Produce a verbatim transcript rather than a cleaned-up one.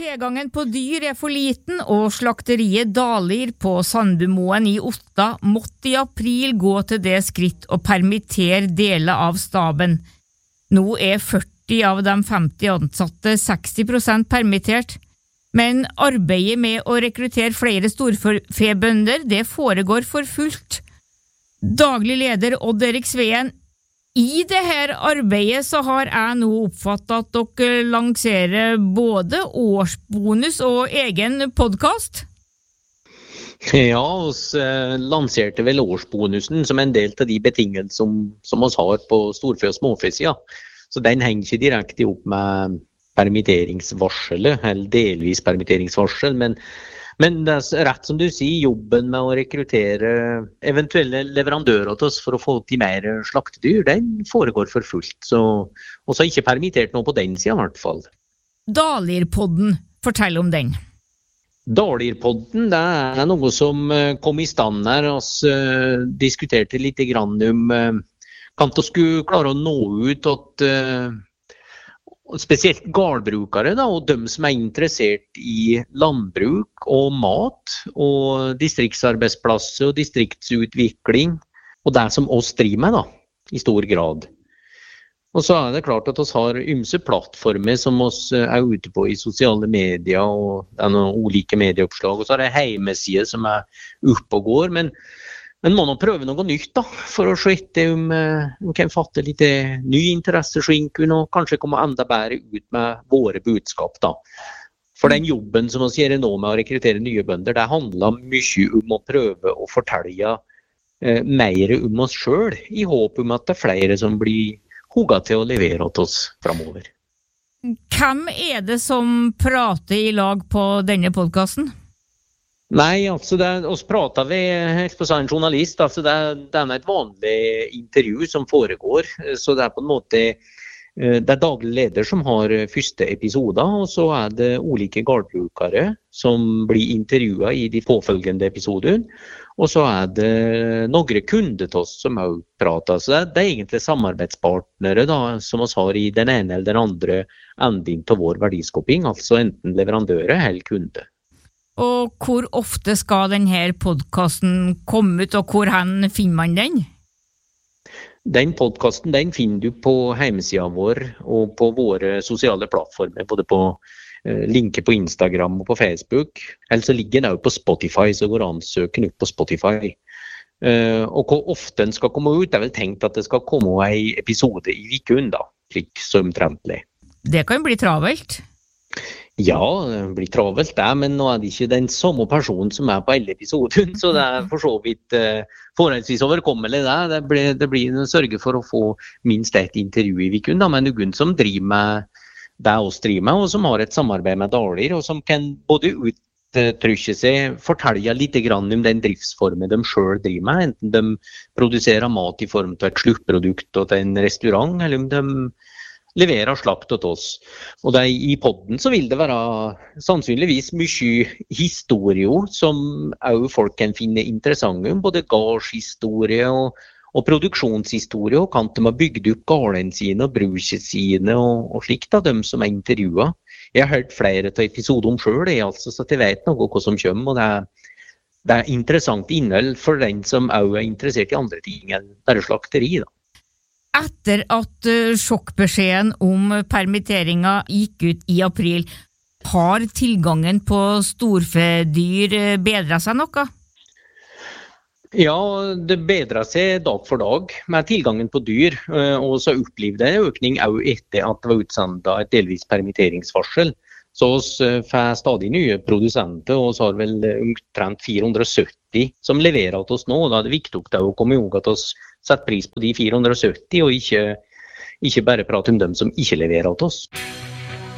Tilgangen på dyr er for liten, og slakteriet Dalir på Sandbumoen i Otta måtte i april gå til det skritt å permittere deler av staben. Nå er førti av de femti ansatte seksti prosent permittert, men arbeidet med å rekruttere flere storfebønder, det foregår for fullt. Daglig leder Odd Erik Sveen, i det her arbeidet så har jeg nå oppfattet at dere lanserer både årsbonus og egen podcast. Ja, oss eh, lanserte vel årsbonusen som en del av de betingelsene som, som oss har på storfe- og småfesida. Så den henger ikke direkte opp med permitteringsvarselet, eller delvis permitteringsvarsel, men Men det er rett som du sier, jobben med å rekruttere eventuelle leverandører til oss for å få til mer slaktedyr, den foregår for fullt. Så oss har ikke permittert noe på den siden i hvert fall. Dalirpodden, fortell om den. Dalirpodden, det er noe som kom i stand her. Vi uh, diskuterte litt grann om uh, kan vi skulle klare å nå ut til uh, spesielt gårdbrukere da, og de som er interessert i landbruk og mat og distriktsarbeidsplasser og distriktsutvikling og det som oss driver med da, i stor grad. Og så er det klart at oss har ymse plattformer som oss er ute på i sosiale medier og det er noen ulike medieoppslag, og så er det hjemmesider som er oppe og går, men Men må nå prøve noe nytt da, for å se etter om man kan fatte litt ny interesse skinken og kanskje komme enda bedre ut med våre budskap da. For den jobben som vi gjør nå med å rekruttere nye bønder, det handler mye om å prøve å fortelle eh, mer om oss selv, i håp om at det er flere som blir hugget til å levere til oss fremover. Hvem er det som prater i lag på denne podcasten? Nei, altså det, oss prater vi helt på en journalist, altså det, det er et vanlig intervju som foregår, så det er på en måte, det er daglig leder som har første episoder, og så er det ulike gårdbrukere som blir intervjuet i de påfølgende episodene, og så er det noen kunder til oss som også prater, så det, det er egentlig samarbeidspartnere da, som oss har i den ene eller den andre enden til vår verdiskaping, altså enten leverandører eller kunder. Og hvor ofte skal denne podcasten komme ut, og hvor hen finner man den? Den podcasten den finner du på hjemmesiden vår og på våre sosiale plattformer, både på eh, linker på Instagram og på Facebook. Eller så ligger den også på Spotify, så går an å søke den ut på Spotify. Eh, og hvor ofte den skal komme ut, det er vel tenkt at det skal komme en episode i uken da, slik som trentlig. Det kan bli travelt. Ja, det blir travelt det, men nå er det ikke den samme personen som er på alle episoden, så det er for så vidt uh, forholdsvis overkommelig det. Det blir, det blir en sørge for å få minst et intervju i uken, da, med noen som driver med det oss driver med, og som har et samarbeid med Dalir, og som kan både uttrykke seg, fortelle litt grann om den driftsformen de selv driver med, enten de produserer mat i form av et sluttprodukt til en restaurant, eller om de leverer slakt til oss. Og det, i podden så vil det være sannsynligvis mye historie som også folk kan finne interessante om, både gardshistorie og, og produksjonshistorie, og kan de ha bygd opp gårdene sine og bruket sine og, og slikt av dem som er intervjuet. Jeg har hørt flere av episoder om selv, altså, så jeg vet noe hva som kommer, og det er, det er interessant innhold for den som også er interessert i andre ting enn bare slakteri da. Etter at sjokkbeskjeden om permitteringen gikk ut i april, har tilgangen på storfedyr bedret seg noe? Ja, det bedrer seg dag for dag med tilgangen på dyr, og så opplevde det en økning også etter at det var utsendt et delvis permitteringsvarsel. Så vi får stadig nye produsenter, og så har vel omtrent fire hundre og sytti som leverer til oss nå. Da er det viktig å komme ihåg at vi setter pris på de fire hundre og sytti, og ikke, ikke bare prate om dem som ikke leverer til oss.